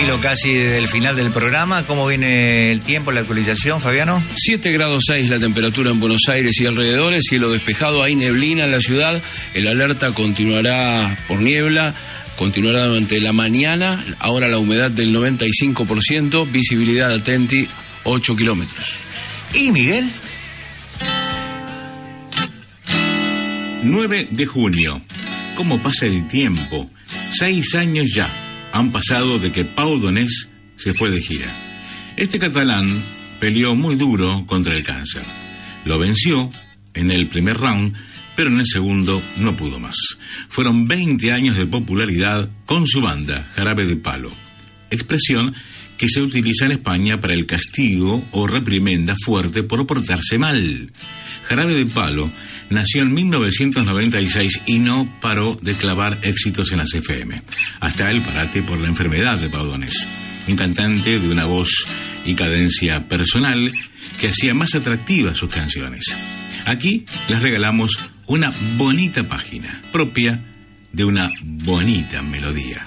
filo casi del final del programa. ¿Cómo viene el tiempo, la actualización, Fabiano? 7 grados 6 la temperatura en Buenos Aires y alrededores, cielo despejado, hay neblina en la ciudad, el alerta continuará por niebla, continuará durante la mañana, ahora la humedad del 95%, visibilidad atenti 8 kilómetros. ¿Y Miguel? 9 de junio. ¿Cómo pasa el tiempo? 6 años ya han pasado de que Pau Donés se fue de gira. Este catalán peleó muy duro contra el cáncer. Lo venció en el primer round, pero en el segundo no pudo más. Fueron 20 años de popularidad con su banda, Jarabe de Palo. Expresión que se utiliza en España para el castigo o reprimenda fuerte por portarse mal. Jarabe de Palo nació en 1996 y no paró de clavar éxitos en las FM, hasta el parate por la enfermedad de Pau Donés, un cantante de una voz y cadencia personal que hacía más atractivas sus canciones. Aquí les regalamos una bonita página propia de una bonita melodía.